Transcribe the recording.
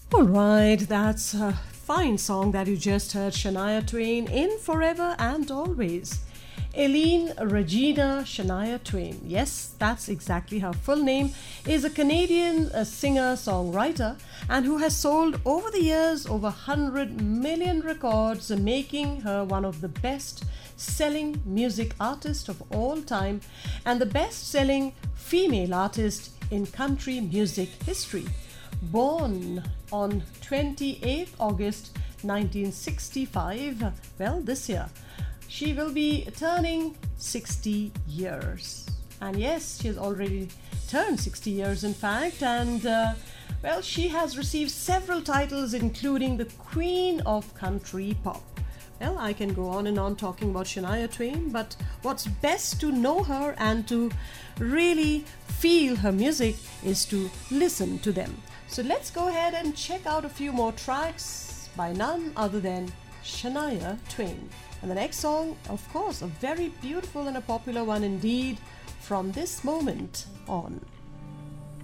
All right, that's a fine song that you just heard, Shania Twain in Forever and Always. Eileen Regina Shania Twain, yes, that's exactly her full name, is a Canadian singer-songwriter and who has sold over the years over 100 million records, making her one of the best-selling music artists of all time and the best-selling female artist in country music history. Born on 28th August 1965, well, this year, she will be turning 60 years. And yes, she has already turned 60 years, in fact, and well, she has received several titles, including the Queen of Country Pop. Well, I can go on and on talking about Shania Twain, but what's best to know her and to really feel her music is to listen to them. So let's go ahead and check out a few more tracks by none other than Shania Twain. And the next song, of course, a very beautiful and a popular one indeed, From This Moment On.